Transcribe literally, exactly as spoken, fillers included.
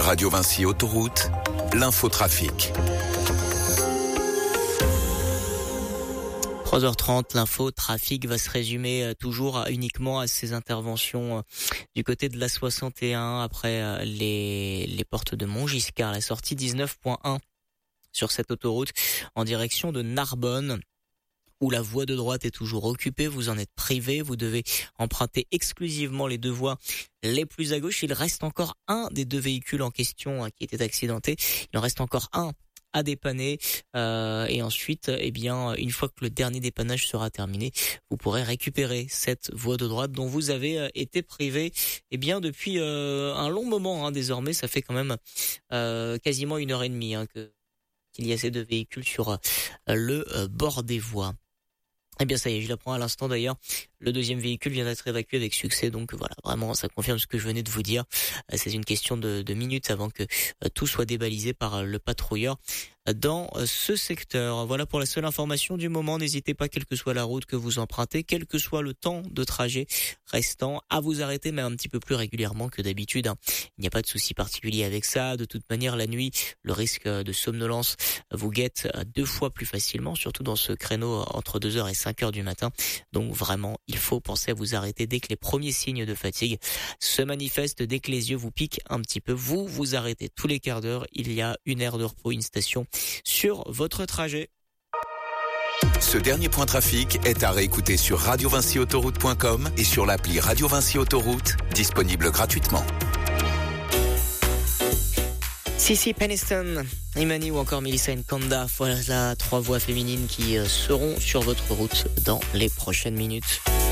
Radio Vinci Autoroute, l'infotrafic. trois heures trente, l'info trafic va se résumer euh, toujours à, uniquement à ces interventions euh, du côté de la soixante et un après euh, les, les portes de Montgiscard, la sortie dix-neuf point un sur cette autoroute en direction de Narbonne, où la voie de droite est toujours occupée, vous en êtes privé, vous devez emprunter exclusivement les deux voies les plus à gauche. Il reste encore un des deux véhicules en question hein, qui était accidenté, il en reste encore un à dépanner euh, et ensuite eh bien une fois que le dernier dépannage sera terminé, vous pourrez récupérer cette voie de droite dont vous avez euh, été privé eh bien depuis euh, un long moment hein, désormais. Ça fait quand même euh, quasiment une heure et demie hein, que qu'il y a ces deux véhicules sur euh, le euh, bord des voies. Eh bien ça y est, je l'apprends à l'instant d'ailleurs, le deuxième véhicule vient d'être évacué avec succès, donc voilà, vraiment ça confirme ce que je venais de vous dire. C'est une question de, de minutes avant que tout soit débalisé par le patrouilleur dans ce secteur. Voilà pour la seule information du moment. N'hésitez pas, quelle que soit la route que vous empruntez, quel que soit le temps de trajet restant, à vous arrêter même un petit peu plus régulièrement que d'habitude. Il n'y a pas de souci particulier avec ça. De toute manière, la nuit, le risque de somnolence vous guette deux fois plus facilement, surtout dans ce créneau entre deux heures et cinq heures du matin. Donc vraiment, il faut penser à vous arrêter dès que les premiers signes de fatigue se manifestent, dès que les yeux vous piquent un petit peu. Vous vous arrêtez tous les quarts d'heure. Il y a une aire de repos, une station sur votre trajet. Ce dernier point trafic est à réécouter sur radio vinci autoroute point com et sur l'appli Radio Vinci Autoroute, disponible gratuitement. Cici Peniston, Imani ou encore Melissa Nkanda, voilà trois voix féminines qui seront sur votre route dans les prochaines minutes.